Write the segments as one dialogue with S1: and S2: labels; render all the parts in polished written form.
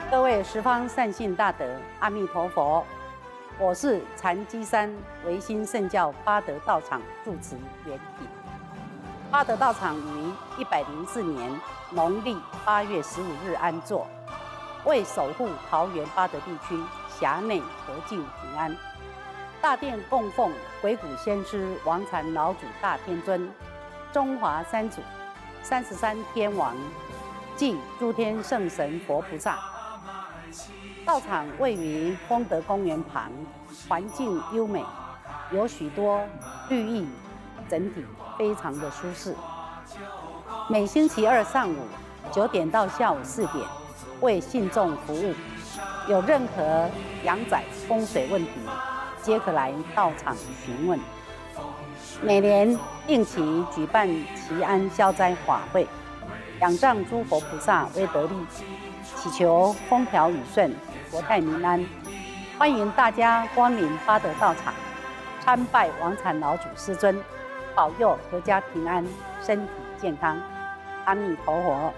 S1: 各位十方善信大德，阿弥陀佛！我是禅机山唯心圣教八德道场住持圆品。八德道场于104年农历8月15日安座，为守护桃园八德地区辖内和敬平安。大殿供奉鬼谷先师王禅老祖大天尊、中华三祖、33天王暨诸天圣神佛菩萨。道场位于丰德公园旁，环境优美，有许多绿意，整体非常的舒适。每星期二上午9点到下午4点为信众服务，有任何阳宅风水问题，皆可来道场询问。每年定期举办祈安消灾法会，仰仗诸佛菩萨威德力，祈求风调雨顺、国泰民安。欢迎大家光临八德道场，参拜王禅老祖师尊，保佑阖家平安、身体健康。阿弥陀佛。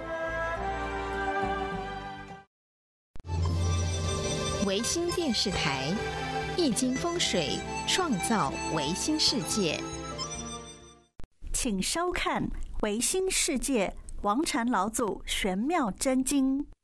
S2: 维新电视台，易经风水创造维新世界。
S3: 请收看《维新世界王禅老祖玄妙真经》。